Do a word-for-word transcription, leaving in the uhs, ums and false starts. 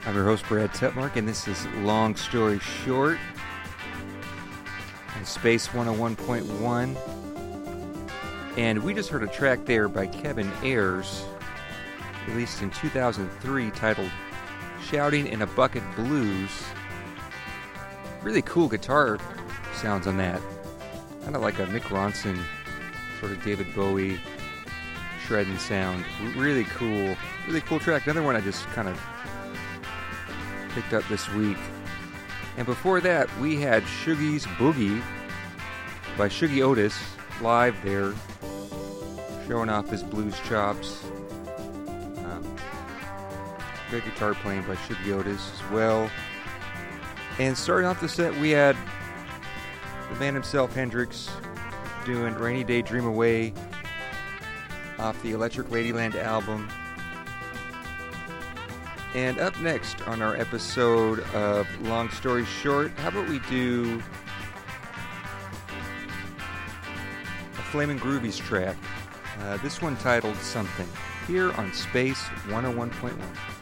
I'm your host, Brad Tetmark, and this is Long Story Short on Space one oh one point one. And we just heard a track there by Kevin Ayers, released in two thousand three, titled Shouting in a Bucket Blues. Really cool guitar sounds on that. Kind of like a Mick Ronson, sort of David Bowie shredding sound. Really cool. Really cool track. Another one I just kind of picked up this week. And before that, we had Shoogie's Boogie by Shoogie Otis live there, showing off his blues chops. Um, great guitar playing by Shoogie Otis as well. And starting off the set, we had the man himself, Hendrix, doing Rainy Day Dream Away off the Electric Ladyland album. And up next on our episode of Long Story Short, how about we do a Flamin' Groovies track, uh, this one titled Something, here on Space one oh one point one.